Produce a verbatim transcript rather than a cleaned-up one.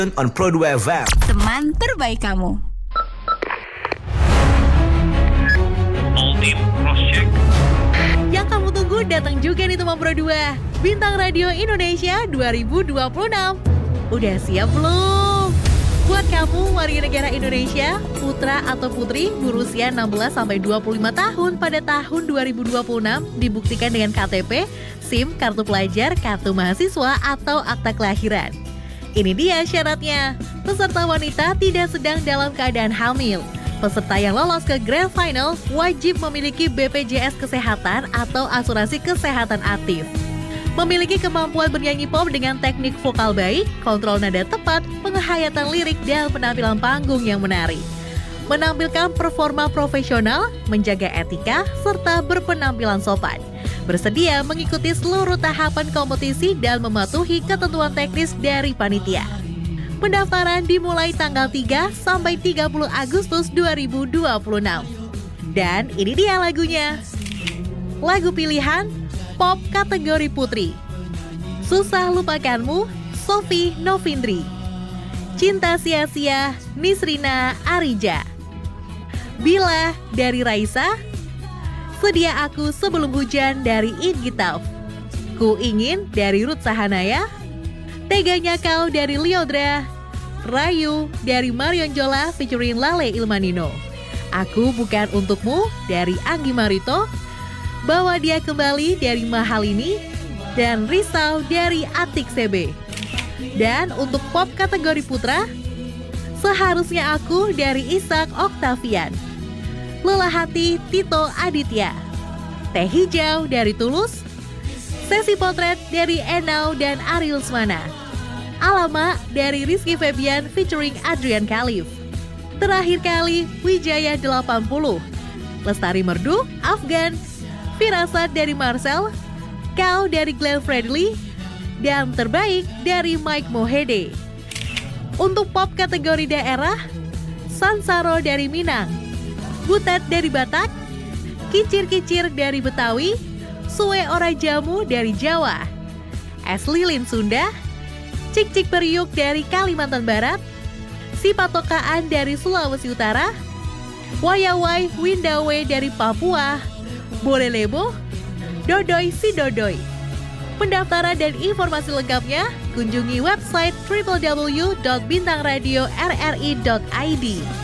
on Pro dua F M. Teman terbaik kamu. All team cross check. Yang kamu tunggu datang juga nih teman Pro dua. Bintang Radio Indonesia dua ribu dua puluh enam. Udah siap belum? Buat kamu warga negara Indonesia, putra atau putri berusia enam belas sampai dua puluh lima tahun pada tahun dua ribu dua puluh enam dibuktikan dengan K T P, SIM, kartu pelajar, kartu mahasiswa, atau akta kelahiran. Ini dia syaratnya. Peserta wanita tidak sedang dalam keadaan hamil. Peserta yang lolos ke Grand Final wajib memiliki B P J S Kesehatan atau asuransi kesehatan aktif. Memiliki kemampuan bernyanyi pop dengan teknik vokal baik, kontrol nada tepat, penghayatan lirik, dan penampilan panggung yang menarik. Menampilkan performa profesional, menjaga etika, serta berpenampilan sopan. Bersedia mengikuti seluruh tahapan kompetisi dan mematuhi ketentuan teknis dari panitia. Pendaftaran dimulai tanggal tiga sampai tiga puluh Agustus dua ribu dua puluh enam. Dan ini dia lagunya. Lagu pilihan pop kategori putri. Susah Lupakanmu, Sophie Novindri. Cinta Sia-sia, Nisrina Arija. Bila dari Raisa. Sedia Aku Sebelum Hujan dari Ingitav. Ku Ingin dari Ruth Sahanaya. Teganya Kau dari Liodra. Rayu dari Marion Jola featuring Lale Ilmanino. Aku Bukan Untukmu dari Anggi Marito. Bawa Dia Kembali dari Mahalini, dan Risau dari Atik C B. Dan untuk pop kategori putra, Seharusnya Aku dari Ishak Octavian. Lelah Hati Tito Aditya. Teh Hijau dari Tulus. Sesi Potret dari Enau dan Ariel Smana. Alama dari Rizky Febian featuring Adrian Khalif. Terakhir Kali Wijaya delapan puluh. Lestari Merdu, Afgan. Firasat dari Marcel, Kau dari Glenn Fredly, dan Terbaik dari Mike Mohede. Untuk pop kategori daerah, Sansaro dari Minang, Butet dari Batak, Kicir-Kicir dari Betawi, Sue Ora Jamu dari Jawa, Es Lilin Sunda, Cik-Cik Periuk dari Kalimantan Barat, Si Patokaan dari Sulawesi Utara, Wayawai Windawe dari Papua, Boleh Lebo, Dodoi Si Dodoi. Pendaftaran dan informasi lengkapnya kunjungi website w w w dot bintang radio r r i dot i d.